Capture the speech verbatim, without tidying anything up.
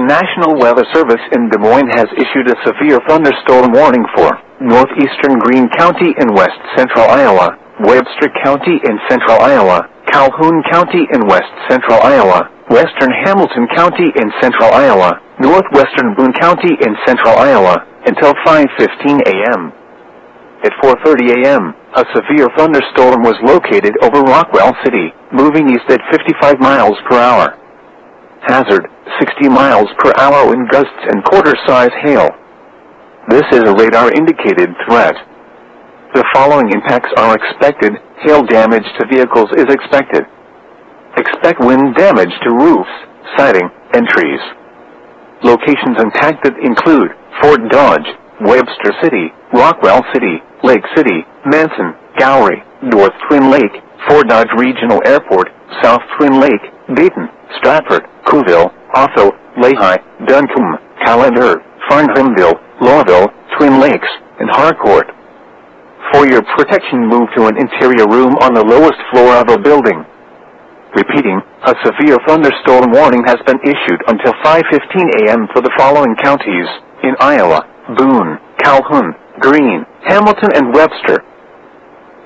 The National Weather Service in Des Moines has issued a severe thunderstorm warning for northeastern Greene County in west central Iowa, Webster County in central Iowa, Calhoun County in west central Iowa, western Hamilton County in central Iowa, northwestern Boone County in central Iowa, until five fifteen a m At four thirty a m, a severe thunderstorm was located over Rockwell City, moving east at fifty-five miles per hour. Hazard, sixty miles per hour wind gusts and quarter-size hail. This is a radar-indicated threat. The following impacts are expected. Hail damage to vehicles is expected. Expect wind damage to roofs, siding, and trees. Locations impacted include Fort Dodge, Webster City, Rockwell City, Lake City, Manson, Gowrie, North Twin Lake, Fort Dodge Regional Airport, South Twin Lake, Dayton, Stratford, Cooville, Otho, Lehigh, Duncombe, Callender, Farnhamville, Lawville, Twin Lakes, and Harcourt. For your protection, move to an interior room on the lowest floor of a building. Repeating, a severe thunderstorm warning has been issued until five fifteen a m for the following counties in Iowa: Boone, Calhoun, Greene, Hamilton, and Webster.